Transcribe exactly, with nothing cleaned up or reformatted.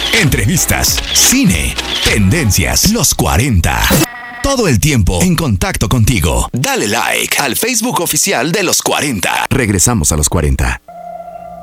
entrevistas, cine, tendencias, los cuarenta. Todo el tiempo en contacto contigo. Dale like al Facebook oficial de Los cuarenta. Regresamos a Los cuarenta.